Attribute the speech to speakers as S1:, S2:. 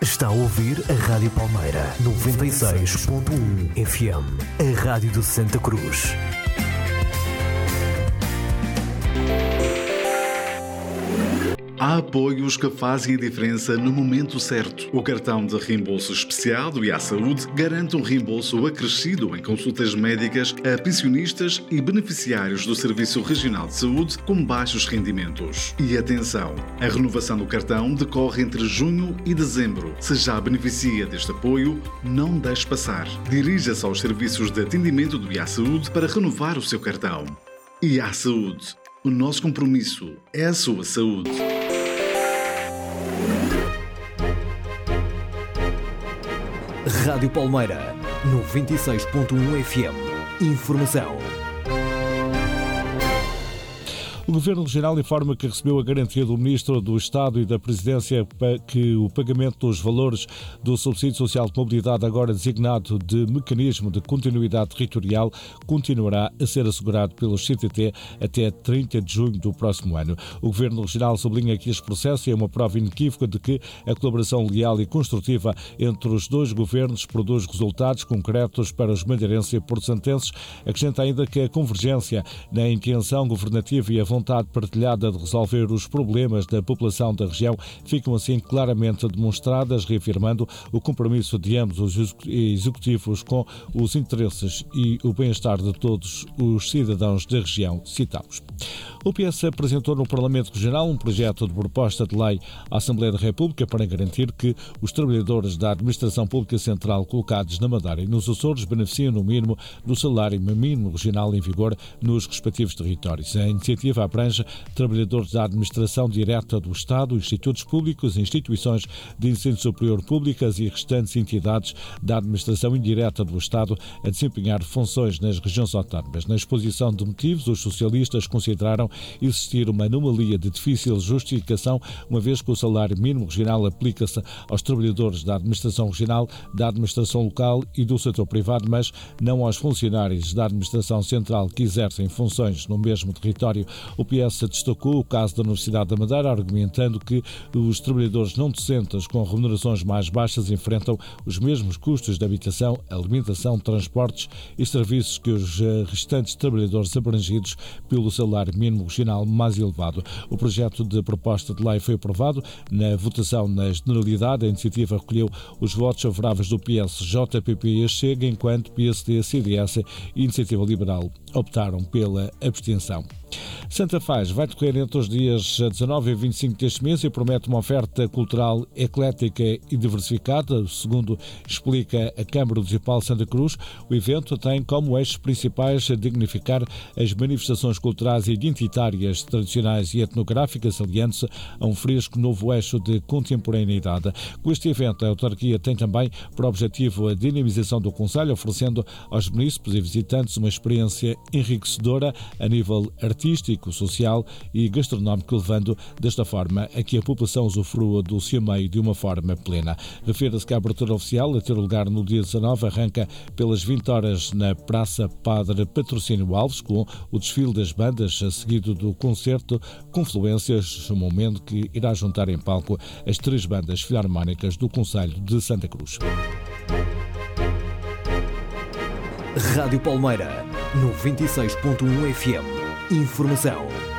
S1: Está a ouvir a Rádio Palmeira 96.1 FM, a Rádio de Santa Cruz.
S2: Há apoios que fazem a diferença no momento certo. O cartão de reembolso especial do IA-Saúde garante um reembolso acrescido em consultas médicas a pensionistas e beneficiários do Serviço Regional de Saúde com baixos rendimentos. E atenção, a renovação do cartão decorre entre junho e dezembro. Se já beneficia deste apoio, não deixe passar. Dirija-se aos serviços de atendimento do IA-Saúde para renovar o seu cartão. IA-Saúde. O nosso compromisso é a sua saúde.
S1: Rádio Palmeira 96.1 FM. Informação.
S3: O Governo Regional informa que recebeu a garantia do Ministro do Estado e da Presidência para que o pagamento dos valores do subsídio social de mobilidade, agora designado de Mecanismo de Continuidade Territorial, continuará a ser assegurado pelos CTT até 30 de junho do próximo ano. O Governo Regional sublinha que este processo é uma prova inequívoca de que a colaboração leal e construtiva entre os dois governos produz resultados concretos para os madeirenses e porto-santenses. Acrescenta ainda que a convergência na intenção governativa e a vontade partilhada de resolver os problemas da população da região ficam assim claramente demonstradas, reafirmando o compromisso de ambos os executivos com os interesses e o bem-estar de todos os cidadãos da região, citamos. O PS apresentou no Parlamento Regional um projeto de proposta de lei à Assembleia da República para garantir que os trabalhadores da Administração Pública Central colocados na Madeira e nos Açores beneficiam no mínimo do salário mínimo regional em vigor nos respectivos territórios. A iniciativa abrange trabalhadores da Administração Direta do Estado, institutos públicos, instituições de ensino superior públicas e restantes entidades da Administração Indireta do Estado a desempenhar funções nas regiões autónomas. Na exposição de motivos, os socialistas consideraram existir uma anomalia de difícil justificação, uma vez que o salário mínimo regional aplica-se aos trabalhadores da Administração Regional, da Administração Local e do setor privado, mas não aos funcionários da Administração Central que exercem funções no mesmo território. O PS destacou o caso da Universidade da Madeira, argumentando que os trabalhadores não docentes com remunerações mais baixas enfrentam os mesmos custos de habitação, alimentação, transportes e serviços que os restantes trabalhadores abrangidos pelo salário mínimo regional mais elevado. O projeto de proposta de lei foi aprovado. Na votação na generalidade, a iniciativa recolheu os votos favoráveis do PS, JPP e Chega, enquanto PSD, CDS e Iniciativa Liberal optaram pela abstenção. Santa Faz vai decorrer entre os dias 19 e 25 deste mês e promete uma oferta cultural eclética e diversificada. Segundo explica a Câmara Municipal de Santa Cruz, o evento tem como eixos principais dignificar as manifestações culturais e identitárias, tradicionais e etnográficas, aliando-se a um fresco novo eixo de contemporaneidade. Com este evento, a autarquia tem também por objetivo a dinamização do concelho, oferecendo aos munícipes e visitantes uma experiência enriquecedora a nível artístico, social e gastronómico, levando desta forma a que a população usufrua do seu meio de uma forma plena. Refere-se que a abertura oficial, a ter lugar no dia 19, arranca pelas 20 horas na Praça Padre Patrocínio Alves, com o desfile das bandas, seguido do concerto Confluências, um momento que irá juntar em palco as 3 bandas filarmónicas do concelho de Santa Cruz.
S1: Rádio Palmeira 96.1 FM. Informação.